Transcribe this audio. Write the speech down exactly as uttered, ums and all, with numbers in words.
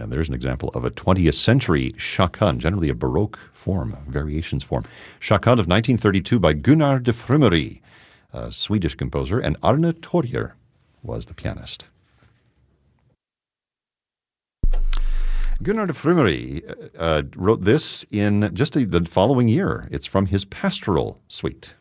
And there's an example of a twentieth century chaconne, generally a Baroque form, a variations form. Chaconne of nineteen thirty-two by Gunnar de Frumery, a Swedish composer, and Arne Torjer was the pianist. Gunnar de Frumery uh, wrote this in just a, the following year. It's from his Pastoral Suite.